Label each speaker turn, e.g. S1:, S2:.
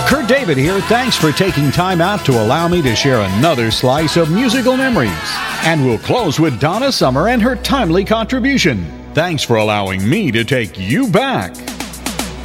S1: Kurt David here. Thanks for taking time out to allow me to share another slice of musical memories. And we'll close with Donna Summer and her timely contribution. Thanks for allowing me to take you back.